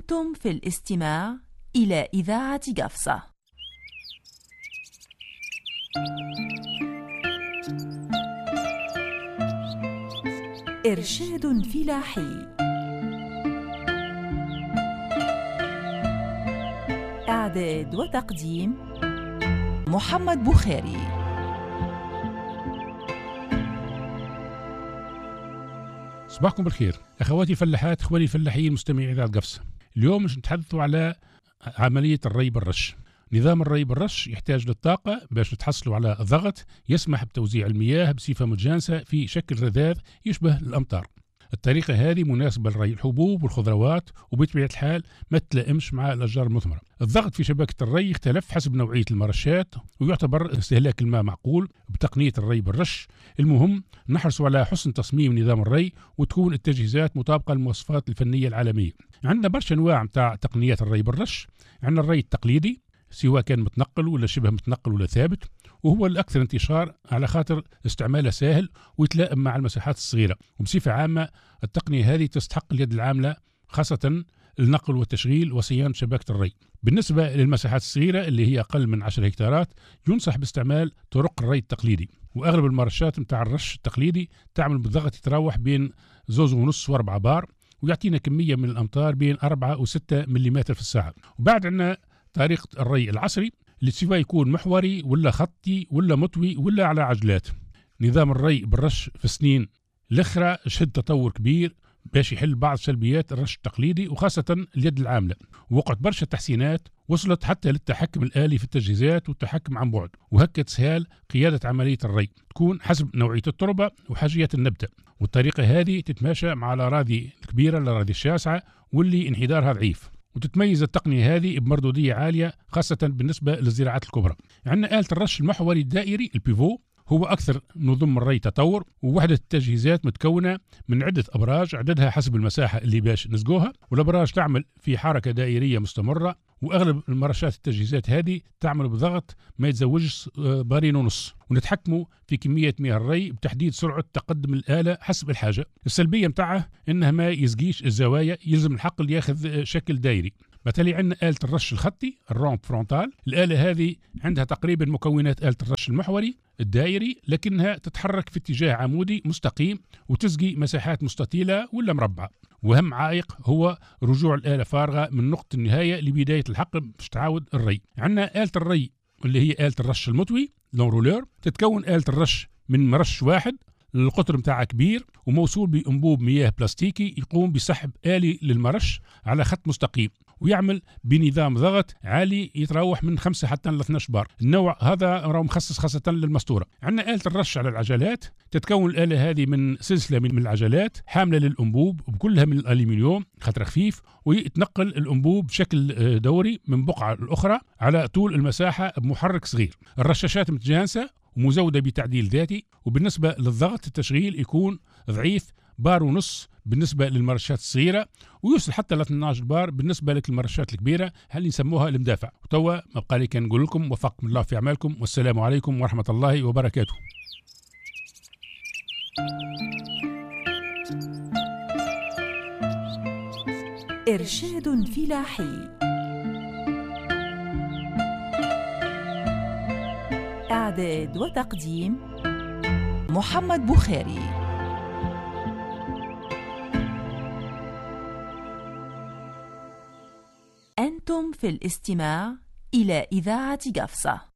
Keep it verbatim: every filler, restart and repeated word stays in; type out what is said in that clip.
أنتم في الاستماع إلى إذاعة قفصة. إرشاد فلاحي. إعداد وتقديم محمد بخاري. صباحكم بالخير أخواتي الفلاحات، إخواني الفلاحين مستمعي إذاعة قفصة. اليوم نتحدثوا على عملية الري بالرش. نظام الري بالرش يحتاج للطاقة باش نتحصلوا على ضغط يسمح بتوزيع المياه بصفة متجانسة في شكل رذاذ يشبه الأمطار. الطريقة هذه مناسبة لري الحبوب والخضروات، وبطبيعة الحال ما تلائمش مع الأشجار المثمرة. الضغط في شبكة الري يختلف حسب نوعية المرشات، ويعتبر استهلاك الماء معقول بتقنية الري بالرش. المهم نحرص على حسن تصميم نظام الري وتكون التجهيزات مطابقة للمواصفات الفنية العالمية. عندنا برشا أنواع متاع تقنيات الري بالرش. عندنا الري التقليدي سواء كان متنقل ولا شبه متنقل ولا ثابت، وهو الأكثر انتشار على خاطر استعماله سهل ويتلائم مع المساحات الصغيرة. وبصفة عامة التقنية هذه تستحق اليد العاملة، خاصة النقل والتشغيل وصيانة شبكة الري. بالنسبة للمساحات الصغيرة اللي هي أقل من عشرة هكتارات ينصح باستعمال طرق الري التقليدي، وأغلب المرشات متاع الرش التقليدي تعمل بالضغط يتراوح بين زوز ونص وأربعة بار، ويعطينا كمية من الأمطار بين أربعة وستة مليمتر في الساعة. وبعد عندنا طريقة الري العصري اللي سواء يكون محوري ولا خطي ولا مطوي ولا على عجلات. نظام الري بالرش في السنين الأخرى شهد تطور كبير باش يحل بعض سلبيات الرش التقليدي وخاصة اليد العاملة، ووقعت برشا تحسينات وصلت حتى للتحكم الآلي في التجهيزات والتحكم عن بعد، وهكا تسهال قيادة عملية الري تكون حسب نوعية التربة وحاجيات النبتة. والطريقة هذه تتماشى مع الأراضي الكبيرة الأراضي الشاسعة واللي انحدارها ضعيف. وتتميز التقنية هذه بمردودية عالية خاصة بالنسبة للزراعات الكبرى. عندنا آلة الرش المحوري الدائري البيفو، هو أكثر نظم الري تطور، ووحدة التجهيزات متكونة من عدة أبراج عددها حسب المساحة اللي باش نسقوها، والأبراج تعمل في حركة دائرية مستمرة. وأغلب المرشات التجهيزات هذه تعمل بضغط ما يتزوجش بارين ونص، ونتحكموا في كمية مياه الري بتحديد سرعة تقدم الآلة حسب الحاجة. السلبية متاعها إنها ما يسقيش الزوايا، يلزم الحقل ياخذ شكل دائري. مثلا عندنا آلة الرش الخطي الرومب فرونتال. الآلة هذه عندها تقريبا مكونات آلة الرش المحوري الدائري، لكنها تتحرك في اتجاه عمودي مستقيم وتسقي مساحات مستطيلة ولا مربعة. وهم عائق هو رجوع الآلة فارغة من نقطة النهاية لبداية الحقل باش تعاود الري. عندنا آلة الري اللي هي آلة الرش المطوي لونرولور. تتكون آلة الرش من مرش واحد، القطر متاعها كبير وموصول بأنبوب مياه بلاستيكي يقوم بسحب آلي للمرش على خط مستقيم، ويعمل بنظام ضغط عالي يتراوح من خمسة حتى ل اثناشر بار. النوع هذا راه مخصص خاصة للمستورة. عندنا آلة الرش على العجلات. تتكون الآلة هذه من سلسلة من العجلات حاملة للأنبوب وكلها من الألمنيوم خاطر خفيف، ويتنقل الأنبوب بشكل دوري من بقعة الأخرى على طول المساحة بمحرك صغير. الرشاشات متجانسة ومزودة بتعديل ذاتي، وبالنسبة للضغط التشغيل يكون ضعيف بار ونص بالنسبة للمرشات الصغيرة، ويوصل حتى ل اثني عشر بار بالنسبة للمرشات الكبيرة هل يسموها المدافع. وتوا ما بقى لي كان نقول لكم وفقكم الله في أعمالكم، والسلام عليكم ورحمة الله وبركاته. إرشاد فلاحي. إعداد وتقديم محمد بخاري. أنتم في الاستماع إلى إذاعة قفصة.